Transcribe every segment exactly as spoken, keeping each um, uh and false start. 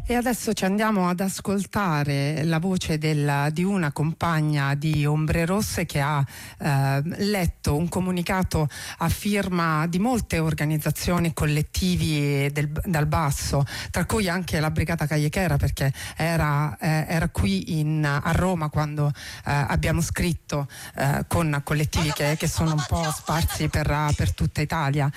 E adesso ci andiamo ad ascoltare la voce del, di una compagna di Ombre Rosse che ha eh, letto un comunicato a firma di molte organizzazioni, collettivi del, dal basso, tra cui anche la Brigata Callequera, perché era, eh, era qui in, a Roma quando eh, abbiamo scritto eh, con collettivi che, che sono un po' sparsi per, per tutta Italia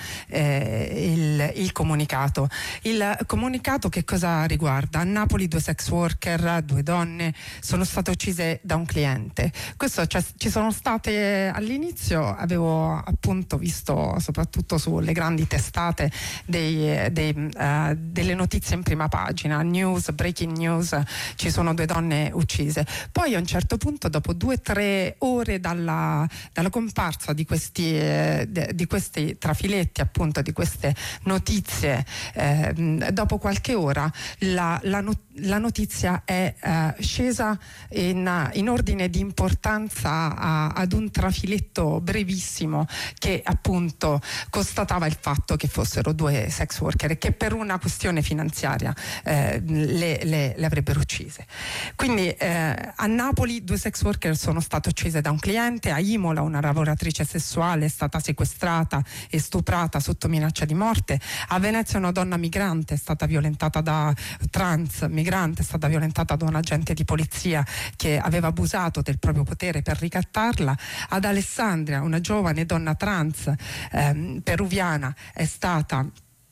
eh, il, il comunicato. Il comunicato che cosa riguarda? A Napoli due sex worker, due donne, sono state uccise da un cliente. Questo, cioè, ci sono state all'inizio, avevo appunto visto soprattutto sulle grandi testate dei, dei, uh, delle notizie in prima pagina, news, breaking news, ci sono due donne uccise. Poi a un certo punto, dopo due o tre ore dalla, dalla comparsa di questi, eh, di questi trafiletti, appunto di queste notizie, eh, dopo qualche ora la La, not- la notizia è uh, scesa in, in ordine di importanza a, ad un trafiletto brevissimo che appunto constatava il fatto che fossero due sex worker e che per una questione finanziaria eh, le, le, le avrebbero uccise. Quindi eh, a Napoli due sex worker sono state uccise da un cliente, a Imola una lavoratrice sessuale è stata sequestrata e stuprata sotto minaccia di morte, a Venezia una donna migrante è stata violentata da trans migrante è stata violentata da un agente di polizia che aveva abusato del proprio potere per ricattarla. Ad Alessandria una giovane donna trans ehm, peruviana è stata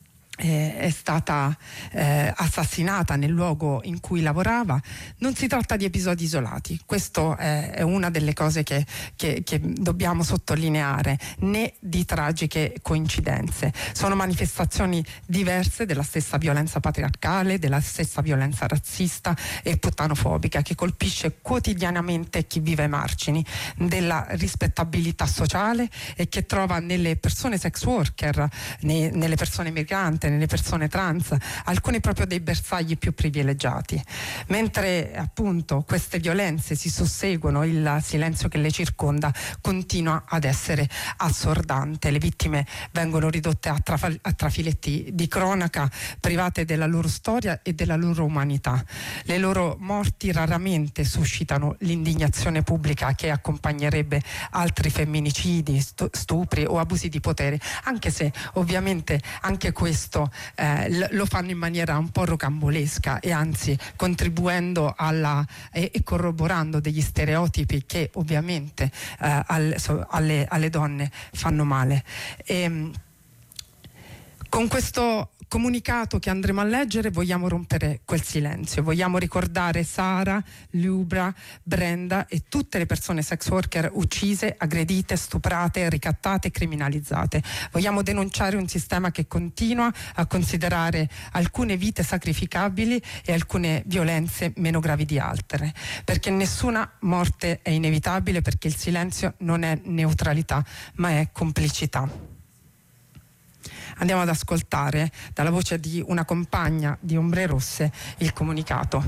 Eh, è stata eh, assassinata nel luogo in cui lavorava. Non si tratta di episodi isolati, questo è, è una delle cose che, che, che dobbiamo sottolineare, né di tragiche coincidenze. Sono manifestazioni diverse della stessa violenza patriarcale, della stessa violenza razzista e puttanofobica che colpisce quotidianamente chi vive ai margini della rispettabilità sociale e che trova nelle persone sex worker, ne, nelle persone migranti, nelle persone trans, alcuni proprio dei bersagli più privilegiati. Mentre appunto queste violenze si susseguono, il silenzio che le circonda continua ad essere assordante. Le vittime vengono ridotte a, traf- a trafiletti di cronaca, private della loro storia e della loro umanità. Le loro morti raramente suscitano l'indignazione pubblica che accompagnerebbe altri femminicidi, stupri o abusi di potere, anche se ovviamente anche questo Eh, l- lo fanno in maniera un po' rocambolesca e anzi contribuendo alla e, e corroborando degli stereotipi che ovviamente eh, al, so, alle, alle donne fanno male. E, con questo comunicato che andremo a leggere vogliamo rompere quel silenzio, vogliamo ricordare Sara, Liubra, Brenda e tutte le persone sex worker uccise, aggredite, stuprate, ricattate e criminalizzate. Vogliamo denunciare un sistema che continua a considerare alcune vite sacrificabili e alcune violenze meno gravi di altre, perché nessuna morte è inevitabile, perché il silenzio non è neutralità ma è complicità. Andiamo ad ascoltare dalla voce di una compagna di Ombre Rosse il comunicato.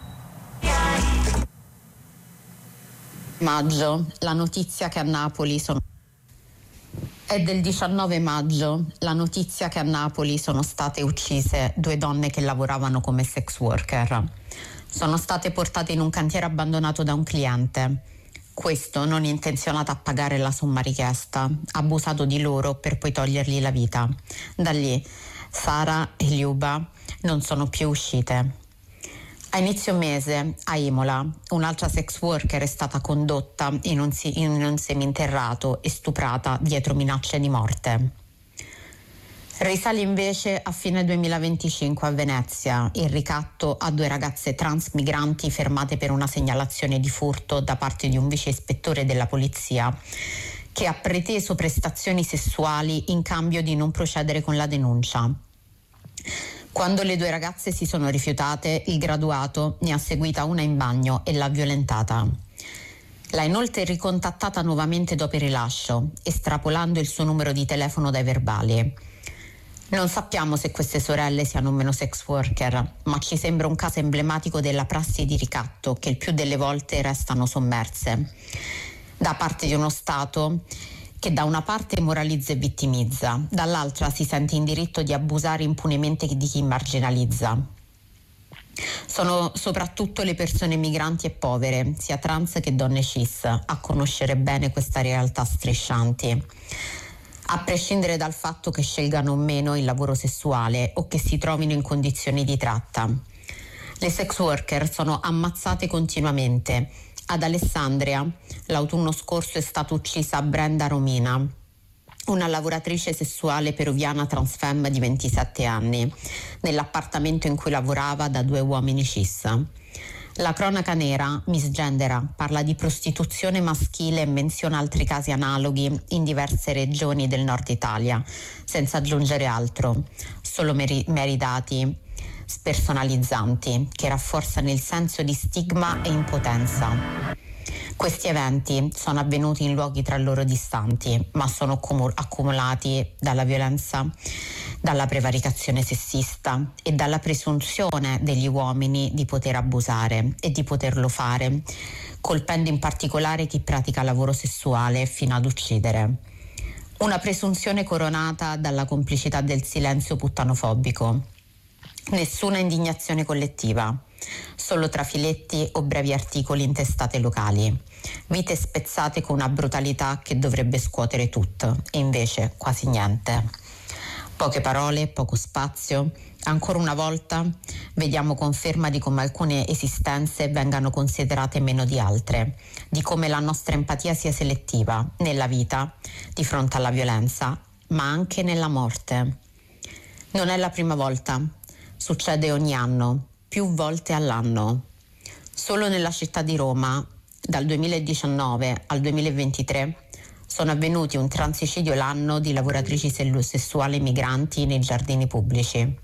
Maggio, la notizia che a Napoli sono è del diciannove maggio, la notizia che a Napoli sono state uccise due donne che lavoravano come sex worker. Sono state portate in un cantiere abbandonato da un cliente. Questo non intenzionato a pagare la somma richiesta, ha abusato di loro per poi togliergli la vita. Da lì Sara e Liuba non sono più uscite. A inizio mese a Imola un'altra sex worker è stata condotta in un, in un seminterrato e stuprata dietro minacce di morte. Risale invece a fine duemilaventicinque a Venezia il ricatto a due ragazze trans migranti fermate per una segnalazione di furto da parte di un vice ispettore della polizia che ha preteso prestazioni sessuali in cambio di non procedere con la denuncia. Quando le due ragazze si sono rifiutate, il graduato ne ha seguita una in bagno e l'ha violentata. L'ha inoltre ricontattata nuovamente dopo il rilascio, estrapolando il suo numero di telefono dai verbali. Non sappiamo se queste sorelle siano o meno sex worker, ma ci sembra un caso emblematico della prassi di ricatto che il più delle volte restano sommerse da parte di uno Stato che da una parte moralizza e vittimizza, dall'altra si sente in diritto di abusare impunemente di chi marginalizza. Sono soprattutto le persone migranti e povere, sia trans che donne cis, a conoscere bene questa realtà striscianti. A prescindere dal fatto che scelgano o meno il lavoro sessuale o che si trovino in condizioni di tratta. Le sex worker sono ammazzate continuamente. Ad Alessandria, l'autunno scorso, è stata uccisa Brenda Romina, una lavoratrice sessuale peruviana transfemme di ventisette anni, nell'appartamento in cui lavorava da due uomini cis. La cronaca nera, Misgendera, parla di prostituzione maschile e menziona altri casi analoghi in diverse regioni del nord Italia, senza aggiungere altro, solo meri, meri dati spersonalizzanti che rafforzano il senso di stigma e impotenza. Questi eventi sono avvenuti in luoghi tra loro distanti, ma sono accumul- accumulati dalla violenza, dalla prevaricazione sessista e dalla presunzione degli uomini di poter abusare e di poterlo fare, colpendo in particolare chi pratica lavoro sessuale fino ad uccidere. Una presunzione coronata dalla complicità del silenzio puttanofobico. Nessuna indignazione collettiva, solo trafiletti o brevi articoli in testate locali, vite spezzate con una brutalità che dovrebbe scuotere tutto, e invece quasi niente. Poche parole, poco spazio. Ancora una volta vediamo conferma di come alcune esistenze vengano considerate meno di altre, di come la nostra empatia sia selettiva nella vita, di fronte alla violenza, ma anche nella morte. Non è la prima volta. Succede ogni anno, più volte all'anno. Solo nella città di Roma, dal duemiladiciannove al duemilaventitré, sono avvenuti un transicidio l'anno di lavoratrici sessuali migranti nei giardini pubblici.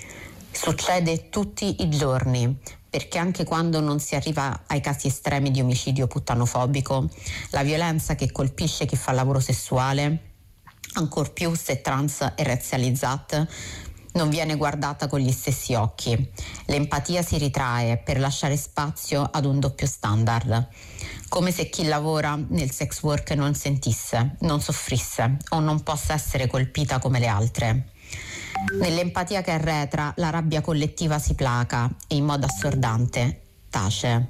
Succede tutti i giorni, perché anche quando non si arriva ai casi estremi di omicidio puttanofobico, la violenza che colpisce chi fa lavoro sessuale, ancor più se trans e razzializzata, non viene guardata con gli stessi occhi. L'empatia si ritrae per lasciare spazio ad un doppio standard, come se chi lavora nel sex work non sentisse, non soffrisse o non possa essere colpita come le altre. Nell'empatia che arretra, la rabbia collettiva si placa e in modo assordante tace.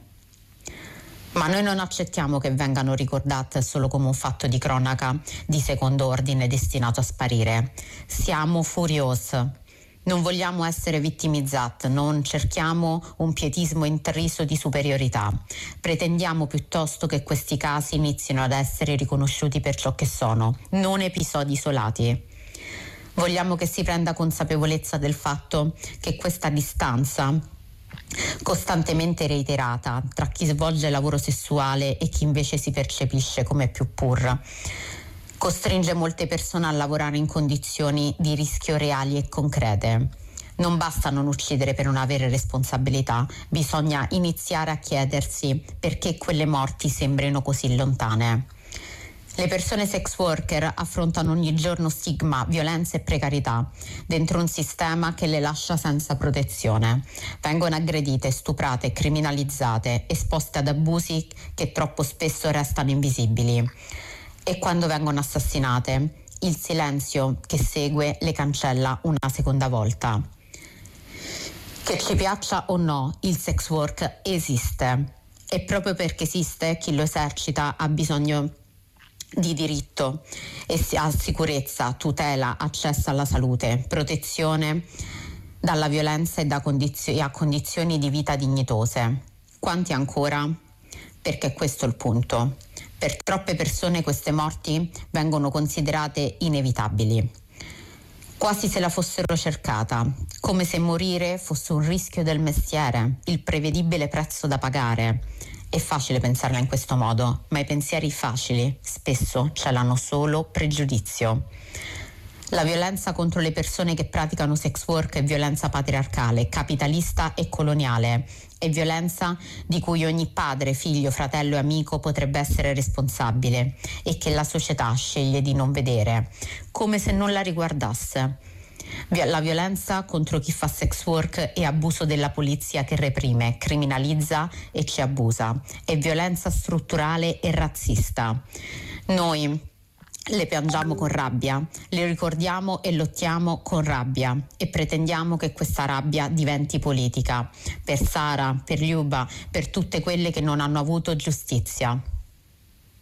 Ma noi non accettiamo che vengano ricordate solo come un fatto di cronaca di secondo ordine destinato a sparire. Siamo furiosi. Non vogliamo essere vittimizzati, non cerchiamo un pietismo intriso di superiorità. Pretendiamo piuttosto che questi casi inizino ad essere riconosciuti per ciò che sono, non episodi isolati. Vogliamo che si prenda consapevolezza del fatto che questa distanza, costantemente reiterata, tra chi svolge lavoro sessuale e chi invece si percepisce come più pur, costringe molte persone a lavorare in condizioni di rischio reali e concrete. Non basta non uccidere per non avere responsabilità, bisogna iniziare a chiedersi perché quelle morti sembrino così lontane. Le persone sex worker affrontano ogni giorno stigma, violenza e precarietà dentro un sistema che le lascia senza protezione. Vengono aggredite, stuprate, criminalizzate, esposte ad abusi che troppo spesso restano invisibili. E quando vengono assassinate, il silenzio che segue le cancella una seconda volta. Che ci piaccia o no, il sex work esiste e proprio perché esiste, chi lo esercita ha bisogno di diritto e ha sicurezza, tutela, accesso alla salute, protezione dalla violenza e da condizioni, a condizioni di vita dignitose. Quanti ancora? Perché questo è il punto. Per troppe persone queste morti vengono considerate inevitabili, quasi se la fossero cercata, come se morire fosse un rischio del mestiere, il prevedibile prezzo da pagare. È facile pensarla in questo modo, ma i pensieri facili spesso celano solo pregiudizio. La violenza contro le persone che praticano sex work è violenza patriarcale, capitalista e coloniale. È violenza di cui ogni padre, figlio, fratello e amico potrebbe essere responsabile e che la società sceglie di non vedere, come se non la riguardasse. La violenza contro chi fa sex work è abuso della polizia che reprime, criminalizza e ci abusa. È violenza strutturale e razzista. Noi Le piangiamo con rabbia, le ricordiamo e lottiamo con rabbia e pretendiamo che questa rabbia diventi politica. Per Sara, per Liuba, per tutte quelle che non hanno avuto giustizia.